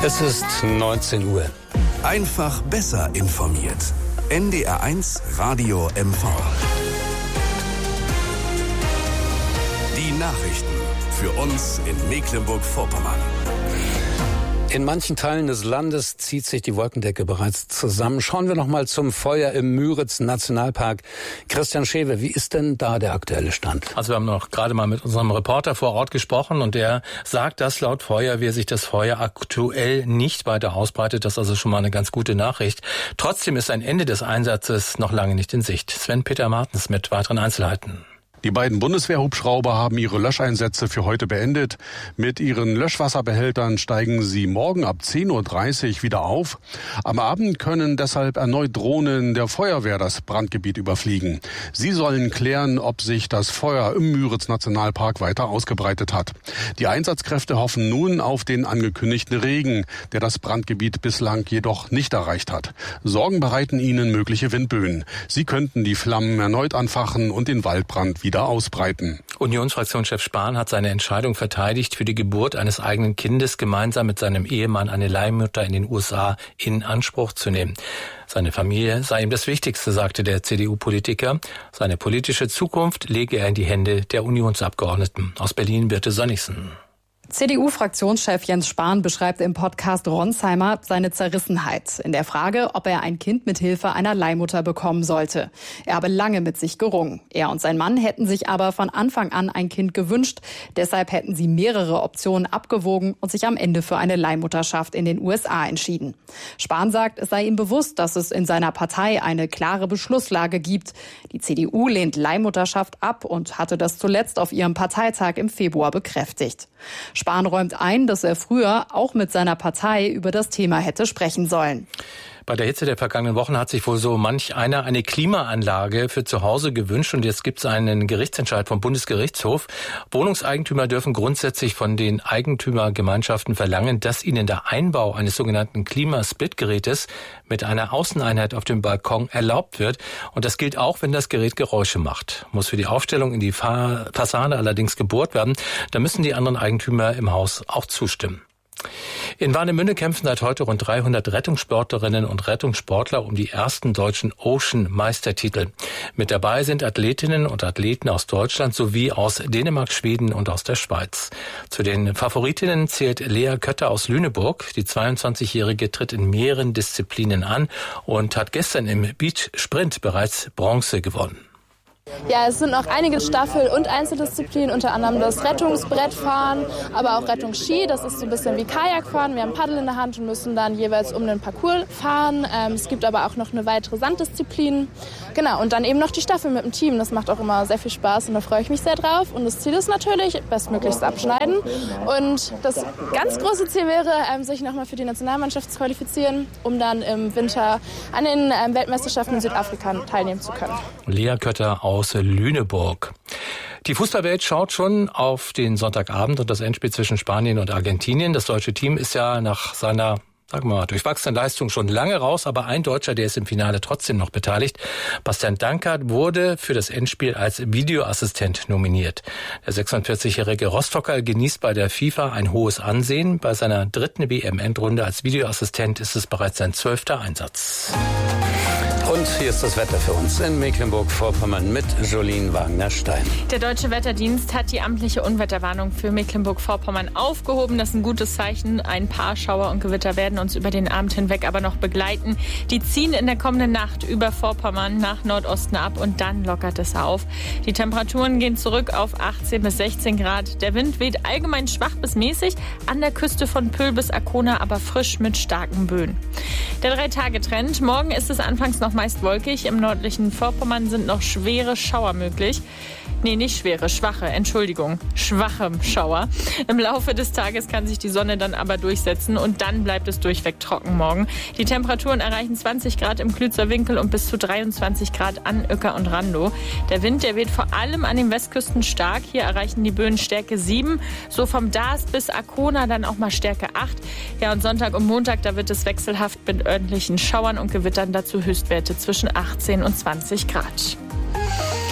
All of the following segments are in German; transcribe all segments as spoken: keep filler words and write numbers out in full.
Es ist neunzehn Uhr. Einfach besser informiert. N D R eins Radio M V. Die Nachrichten für uns in Mecklenburg-Vorpommern. In manchen Teilen des Landes zieht sich die Wolkendecke bereits zusammen. Schauen wir noch mal zum Feuer im Müritz-Nationalpark. Christian Schewe, wie ist denn da der aktuelle Stand? Also wir haben noch gerade mal mit unserem Reporter vor Ort gesprochen und der sagt, dass laut Feuerwehr sich das Feuer aktuell nicht weiter ausbreitet. Das ist also schon mal eine ganz gute Nachricht. Trotzdem ist ein Ende des Einsatzes noch lange nicht in Sicht. Sven-Peter Martens mit weiteren Einzelheiten. Die beiden Bundeswehrhubschrauber haben ihre Löscheinsätze für heute beendet. Mit ihren Löschwasserbehältern steigen sie morgen ab zehn Uhr dreißig wieder auf. Am Abend können deshalb erneut Drohnen der Feuerwehr das Brandgebiet überfliegen. Sie sollen klären, ob sich das Feuer im Müritz-Nationalpark weiter ausgebreitet hat. Die Einsatzkräfte hoffen nun auf den angekündigten Regen, der das Brandgebiet bislang jedoch nicht erreicht hat. Sorgen bereiten ihnen mögliche Windböen. Sie könnten die Flammen erneut anfachen und den Waldbrand wieder ausbreiten. Unionsfraktionschef Spahn hat seine Entscheidung verteidigt, für die Geburt eines eigenen Kindes gemeinsam mit seinem Ehemann eine Leihmutter in den U S A in Anspruch zu nehmen. Seine Familie sei ihm das Wichtigste, sagte der C D U-Politiker. Seine politische Zukunft lege er in die Hände der Unionsabgeordneten. Aus Berlin Birte Sönnigsen. C D U-Fraktionschef Jens Spahn beschreibt im Podcast Ronsheimer seine Zerrissenheit in der Frage, ob er ein Kind mit Hilfe einer Leihmutter bekommen sollte. Er habe lange mit sich gerungen. Er und sein Mann hätten sich aber von Anfang an ein Kind gewünscht. Deshalb hätten sie mehrere Optionen abgewogen und sich am Ende für eine Leihmutterschaft in den U S A entschieden. Spahn sagt, es sei ihm bewusst, dass es in seiner Partei eine klare Beschlusslage gibt. Die C D U lehnt Leihmutterschaft ab und hatte das zuletzt auf ihrem Parteitag im Februar bekräftigt. Spahn räumt ein, dass er früher auch mit seiner Partei über das Thema hätte sprechen sollen. Bei der Hitze der vergangenen Wochen hat sich wohl so manch einer eine Klimaanlage für zu Hause gewünscht und jetzt gibt es einen Gerichtsentscheid vom Bundesgerichtshof. Wohnungseigentümer dürfen grundsätzlich von den Eigentümergemeinschaften verlangen, dass ihnen der Einbau eines sogenannten Klimasplitgerätes mit einer Außeneinheit auf dem Balkon erlaubt wird. Und das gilt auch, wenn das Gerät Geräusche macht. Muss für die Aufstellung in die Fassade allerdings gebohrt werden. Da müssen die anderen Eigentümer im Haus auch zustimmen. In Warnemünde kämpfen seit heute rund dreihundert Rettungssportlerinnen und Rettungssportler um die ersten deutschen Ocean-Meistertitel. Mit dabei sind Athletinnen und Athleten aus Deutschland sowie aus Dänemark, Schweden und aus der Schweiz. Zu den Favoritinnen zählt Lea Kötter aus Lüneburg. Die zweiundzwanzigjährige tritt in mehreren Disziplinen an und hat gestern im Beach-Sprint bereits Bronze gewonnen. Ja, es sind noch einige Staffel- und Einzeldisziplinen, unter anderem das Rettungsbrettfahren, aber auch Rettungsski. Das ist so ein bisschen wie Kajakfahren. Wir haben Paddel in der Hand und müssen dann jeweils um den Parcours fahren. Ähm, es gibt aber auch noch eine weitere Sanddisziplin. Genau, und dann eben noch die Staffel mit dem Team. Das macht auch immer sehr viel Spaß und da freue ich mich sehr drauf. Und das Ziel ist natürlich, bestmöglichst abschneiden. Und das ganz große Ziel wäre, ähm, sich nochmal für die Nationalmannschaft zu qualifizieren, um dann im Winter an den ähm, Weltmeisterschaften in Südafrika teilnehmen zu können. Lea Kötter aus Lüneburg. Die Fußballwelt schaut schon auf den Sonntagabend und das Endspiel zwischen Spanien und Argentinien. Das deutsche Team ist ja nach seiner sagen wir mal, durchwachsene Leistung schon lange raus, aber ein Deutscher, der ist im Finale trotzdem noch beteiligt. Bastian Dankert wurde für das Endspiel als Videoassistent nominiert. Der sechsundvierzigjährige Rostocker genießt bei der FIFA ein hohes Ansehen. Bei seiner dritten W M-Endrunde als Videoassistent ist es bereits sein zwölfter Einsatz. Und hier ist das Wetter für uns in Mecklenburg-Vorpommern mit Jolien Wagner-Stein. Der Deutsche Wetterdienst hat die amtliche Unwetterwarnung für Mecklenburg-Vorpommern aufgehoben. Das ist ein gutes Zeichen. Ein paar Schauer und Gewitter werden uns über den Abend hinweg aber noch begleiten. Die ziehen in der kommenden Nacht über Vorpommern nach Nordosten ab und dann lockert es auf. Die Temperaturen gehen zurück auf achtzehn bis sechzehn Grad. Der Wind weht allgemein schwach bis mäßig, an der Küste von Pöhl bis Arkona aber frisch mit starken Böen. Der Drei-Tage-Trend. Morgen ist es anfangs noch meist wolkig. Im nördlichen Vorpommern sind noch schwere Schauer möglich. Nee, nicht schwere, schwache, Entschuldigung, schwache Schauer. Im Laufe des Tages kann sich die Sonne dann aber durchsetzen und dann bleibt es durchweg trocken morgen. Die Temperaturen erreichen zwanzig Grad im Klützer Winkel und bis zu dreiundzwanzig Grad an Uecker und Randow. Der Wind, der weht vor allem an den Westküsten stark. Hier erreichen die Böen Stärke sieben. So vom Darß bis Arkona dann auch mal Stärke acht. Ja, und Sonntag und Montag, da wird es wechselhaft mit örtlichen Schauern und Gewittern, dazu Höchstwerte zwischen achtzehn und zwanzig Grad.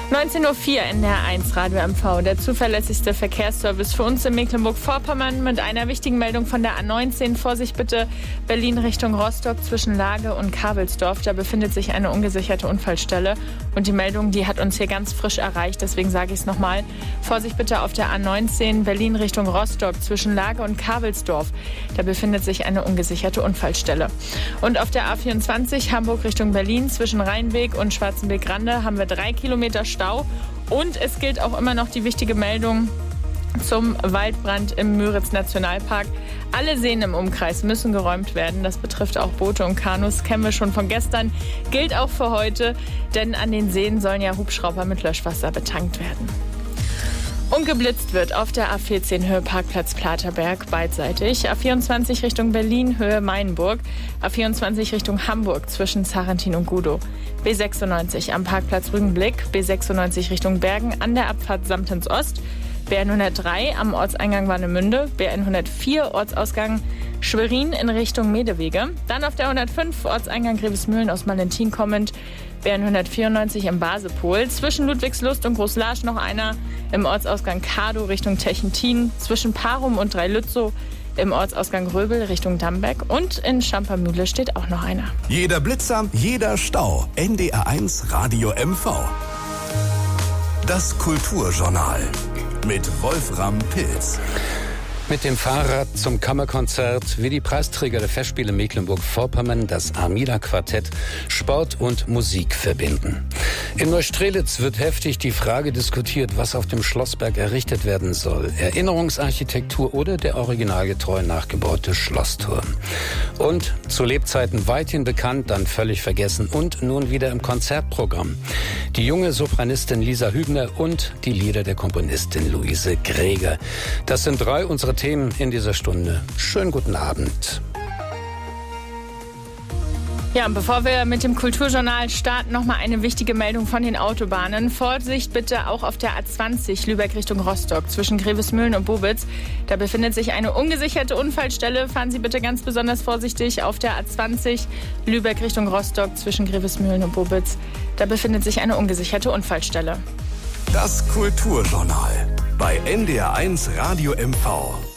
neunzehn Uhr vier N D R eins Radio M V, der zuverlässigste Verkehrsservice für uns in Mecklenburg-Vorpommern mit einer wichtigen Meldung von der A neunzehn. Vorsicht bitte, Berlin Richtung Rostock zwischen Lage und Kabelsdorf. Da befindet sich eine ungesicherte Unfallstelle. Und die Meldung, die hat uns hier ganz frisch erreicht, deswegen sage ich es nochmal. Vorsicht bitte auf der A neunzehn, Berlin Richtung Rostock zwischen Lage und Kabelsdorf. Da befindet sich eine ungesicherte Unfallstelle. Und auf der A vierundzwanzig, Hamburg Richtung Berlin zwischen Rheinweg und Schwarzenbeck-Rande haben wir drei Kilometer Stau. Und es gilt auch immer noch die wichtige Meldung zum Waldbrand im Müritz-Nationalpark. Alle Seen im Umkreis müssen geräumt werden. Das betrifft auch Boote und Kanus. Kennen wir schon von gestern. Gilt auch für heute, denn an den Seen sollen ja Hubschrauber mit Löschwasser betankt werden. Und geblitzt wird auf der A vierzehn Höhe Parkplatz Platerberg beidseitig. A vierundzwanzig Richtung Berlin Höhe Mainburg. A vierundzwanzig Richtung Hamburg zwischen Zarentin und Gudow. B sechsundneunzig am Parkplatz Rügenblick. B sechsundneunzig Richtung Bergen an der Abfahrt Samtens Ost. B hundertdrei am Ortseingang Warnemünde. B hundertvier Ortsausgang Schwerin in Richtung Medewege. Dann auf der hundertfünf Ortseingang Grevesmühlen aus Malentin kommend. B hundertvierundneunzig im Basepol. Zwischen Ludwigslust und Großlarsch noch einer im Ortsausgang Kadow Richtung Techentin. Zwischen Parum und Dreilützow im Ortsausgang Röbel Richtung Dambeck. Und in Schampermühle steht auch noch einer. Jeder Blitzer, jeder Stau. N D R eins Radio M V. Das Kulturjournal mit Wolfram Pilz. Mit dem Fahrrad zum Kammerkonzert, wie die Preisträger der Festspiele Mecklenburg-Vorpommern, das Armida-Quartett, Sport und Musik verbinden. In Neustrelitz wird heftig die Frage diskutiert, was auf dem Schlossberg errichtet werden soll. Erinnerungsarchitektur oder der originalgetreu nachgebaute Schlossturm. Und zu Lebzeiten weithin bekannt, dann völlig vergessen und nun wieder im Konzertprogramm. Die junge Sopranistin Lisa Hübner und die Lieder der Komponistin Luise Greger. Das sind drei unserer Themen in dieser Stunde. Schönen guten Abend. Ja, und bevor wir mit dem Kulturjournal starten, noch mal eine wichtige Meldung von den Autobahnen. Vorsicht bitte auch auf der A zwanzig Lübeck Richtung Rostock zwischen Grevesmühlen und Bobitz. Da befindet sich eine ungesicherte Unfallstelle. Fahren Sie bitte ganz besonders vorsichtig auf der A zwanzig Lübeck Richtung Rostock zwischen Grevesmühlen und Bobitz. Da befindet sich eine ungesicherte Unfallstelle. Das Kulturjournal bei N D R eins Radio M V.